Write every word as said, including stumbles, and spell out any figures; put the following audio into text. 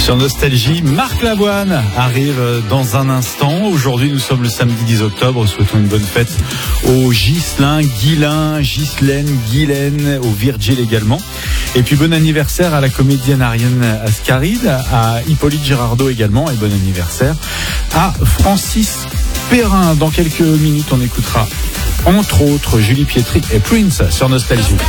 Sur Nostalgie, Marc Lavoine arrive dans un instant. Aujourd'hui, nous sommes le samedi dix octobre. Souhaitons une bonne fête aux Ghislain, Ghislain, Ghislaine, Guylaine, aux Virgile également. Et puis bon anniversaire à la comédienne Ariane Ascaride, à Hippolyte Girardot également, et bon anniversaire à Francis Perrin. Dans quelques minutes, on écoutera entre autres Julie Pietri et Prince sur Nostalgie.